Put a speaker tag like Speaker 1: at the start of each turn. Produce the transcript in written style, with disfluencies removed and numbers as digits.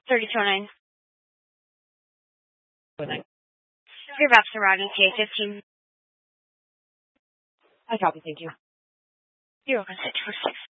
Speaker 1: 3209.
Speaker 2: Good night.
Speaker 1: Your maps are routing TA15.
Speaker 2: I copy. Thank you.
Speaker 1: 01646.